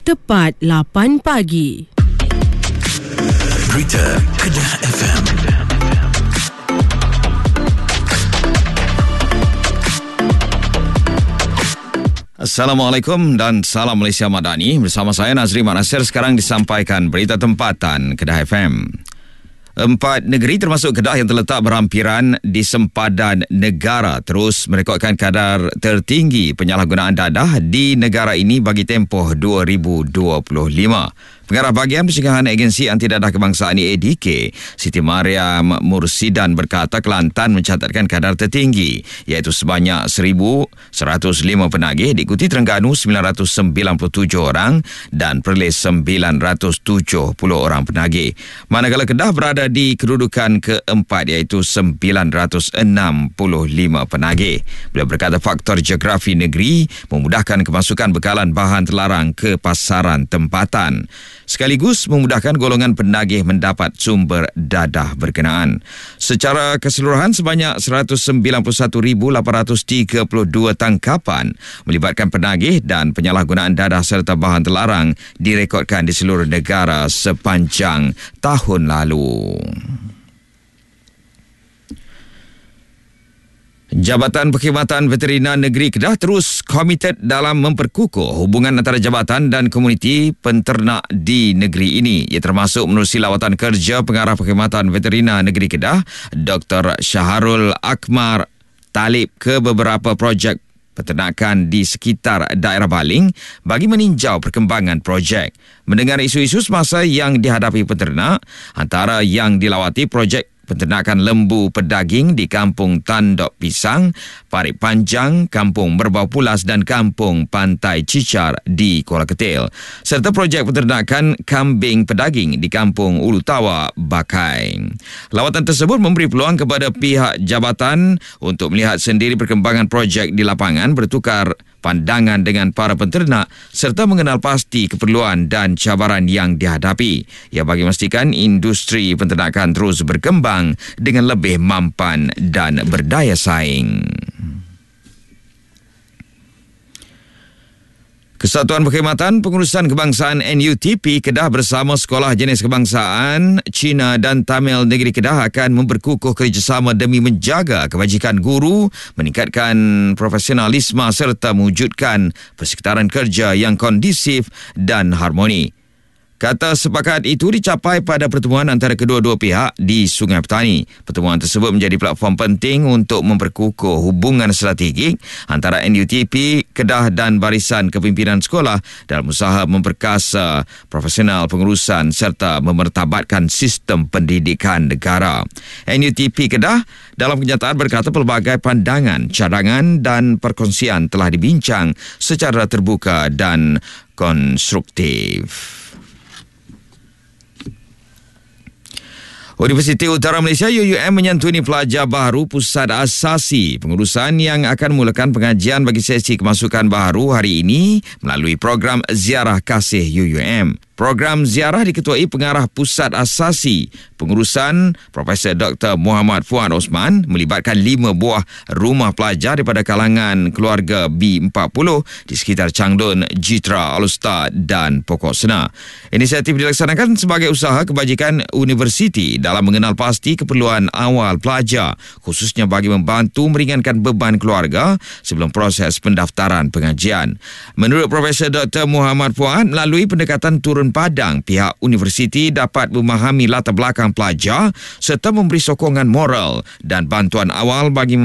tepat 8 pagi. Berita Kedah FM. Assalamualaikum dan salam Malaysia Madani. Bersama saya Nazri Mak Nasir. Sekarang disampaikan berita tempatan Kedah FM. 4 negeri termasuk Kedah yang terletak berhampiran di sempadan negara terus merekodkan kadar tertinggi penyalahgunaan dadah di negara ini bagi tempoh 2025. Pengarah Bahagian Pencegahan Agensi Anti Dadah Kebangsaan ADK, Siti Mariam Mursidan berkata Kelantan mencatatkan kadar tertinggi iaitu sebanyak 1,105 penagih, diikuti Terengganu 997 orang dan Perlis 970 orang penagih. Manakala Kedah berada di kedudukan keempat iaitu 965 penagih. Beliau berkata faktor geografi negeri memudahkan kemasukan bekalan bahan terlarang ke pasaran tempatan, sekaligus memudahkan golongan penagih mendapat sumber dadah berkenaan. Secara keseluruhan sebanyak 191,832 tangkapan melibatkan penagih dan penyalahgunaan dadah serta bahan terlarang direkodkan di seluruh negara sepanjang tahun lalu. Jabatan Perkhidmatan Veterina Negeri Kedah terus komited dalam memperkukuh hubungan antara jabatan dan komuniti penternak di negeri ini. Ia termasuk menerusi lawatan kerja Pengarah Perkhidmatan Veterina Negeri Kedah, Dr. Syaharul Akmar Talib ke beberapa projek peternakan di sekitar daerah Baling bagi meninjau perkembangan projek. Mendengar isu-isu semasa yang dihadapi peternak, antara yang dilawati projek penternakan lembu pedaging di Kampung Tandok Pisang, Parit Panjang, Kampung Merbau Pulas dan Kampung Pantai Cicar di Kuala Ketil, serta projek penternakan kambing pedaging di Kampung Ulu Tawa, Bakai. Lawatan tersebut memberi peluang kepada pihak jabatan untuk melihat sendiri perkembangan projek di lapangan, bertukar pandangan dengan para penternak serta mengenal pasti keperluan dan cabaran yang dihadapi. Ia bagi memastikan industri penternakan terus berkembang dengan lebih mampan dan berdaya saing. Kesatuan Perkhidmatan Pengurusan Kebangsaan NUTP Kedah bersama Sekolah Jenis Kebangsaan Cina dan Tamil Negeri Kedah akan memperkukuh kerjasama demi menjaga kebajikan guru, meningkatkan profesionalisme serta mewujudkan persekitaran kerja yang kondusif dan harmoni. Kata sepakat itu dicapai pada pertemuan antara kedua-dua pihak di Sungai Petani. Pertemuan tersebut menjadi platform penting untuk memperkukuh hubungan strategik antara NUTP Kedah dan barisan kepimpinan sekolah dalam usaha memperkasa profesional pengurusan serta memertabatkan sistem pendidikan negara. NUTP Kedah dalam kenyataan berkata pelbagai pandangan, cadangan dan perkongsian telah dibincang secara terbuka dan konstruktif. Universiti Utara Malaysia UUM menyantuni pelajar baharu pusat asasi pengurusan yang akan mulakan pengajian bagi sesi kemasukan baharu hari ini melalui program Ziarah Kasih UUM. Program ziarah diketuai Pengarah Pusat Asasi Pengurusan Profesor Dr. Muhammad Fuad Osman, melibatkan 5 buah rumah pelajar daripada kalangan keluarga B40 di sekitar Changdun, Jitra, Al-Ustad dan Pokok Sena. Inisiatif dilaksanakan sebagai usaha kebajikan universiti dalam mengenal pasti keperluan awal pelajar, khususnya bagi membantu meringankan beban keluarga sebelum proses pendaftaran pengajian. Menurut Profesor Dr. Muhammad Fuad, melalui pendekatan turun padang, pihak universiti dapat memahami latar belakang pelajar serta memberi sokongan moral dan bantuan awal bagi